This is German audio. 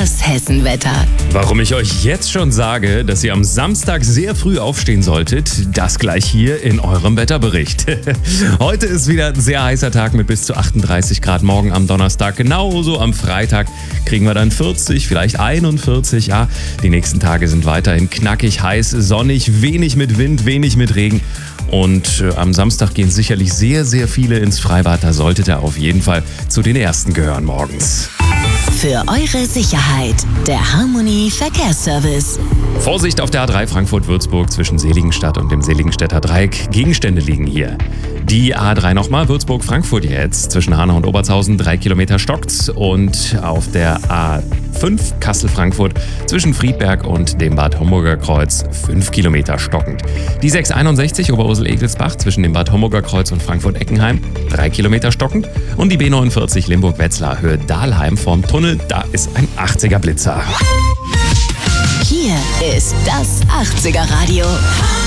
Das Hessenwetter. Warum ich euch jetzt schon sage, dass ihr am Samstag sehr früh aufstehen solltet, das gleich hier in eurem Wetterbericht. Heute ist wieder ein sehr heißer Tag mit bis zu 38 Grad. Morgen am Donnerstag, genauso am Freitag kriegen wir dann 40, vielleicht 41. Ja, die nächsten Tage sind weiterhin knackig heiß, sonnig, wenig mit Wind, wenig mit Regen. Und am Samstag gehen sicherlich sehr, sehr viele ins Freibad. Da solltet ihr auf jeden Fall zu den Ersten gehören morgens. Für eure Sicherheit, der Harmony Verkehrsservice. Vorsicht auf der A3 Frankfurt-Würzburg zwischen Seligenstadt und dem Seligenstädter Dreieck. Gegenstände liegen hier. Die A3 nochmal, Würzburg-Frankfurt jetzt. Zwischen Hanau und Obertshausen 3 Kilometer stockt's. Und auf der A5 Kassel-Frankfurt zwischen Friedberg und dem Bad Homburger Kreuz 5 Kilometer stockend. Die 661 Oberursel-Egelsbach zwischen dem Bad Homburger Kreuz und Frankfurt-Eckenheim 3 Kilometer stockend. Und die B49 Limburg-Wetzlar Höhe Dahlheim vorm Tunnel, da ist ein 80er Blitzer. Hier ist das 80er Radio.